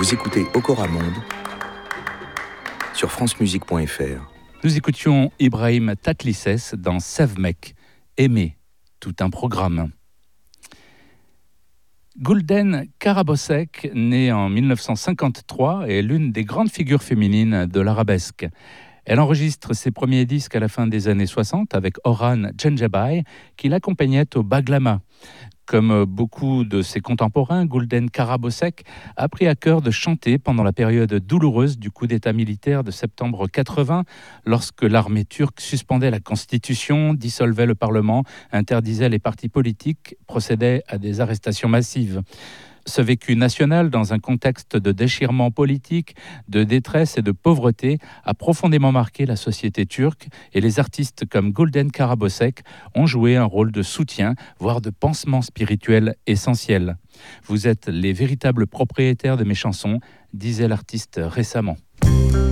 Vous écoutez Okora Monde sur francemusique.fr. Nous écoutions Ibrahim Tatlisses dans Sevmek, Aimer, tout un programme. Gulden Karabosek, née en 1953, est l'une des grandes figures féminines de l'arabesque. Elle enregistre ses premiers disques à la fin des années 60 avec Orhan Gencebay, qui l'accompagnait au baglama. Comme beaucoup de ses contemporains, Gulden Karabosek a pris à cœur de chanter pendant la période douloureuse du coup d'État militaire de septembre 80, lorsque l'armée turque suspendait la Constitution, dissolvait le Parlement, interdisait les partis politiques, procédait à des arrestations massives. Ce vécu national, dans un contexte de déchirement politique, de détresse et de pauvreté, a profondément marqué la société turque et les artistes comme Gulden Karabosek ont joué un rôle de soutien, voire de pansement spirituel essentiel. « Vous êtes les véritables propriétaires de mes chansons », disait l'artiste récemment.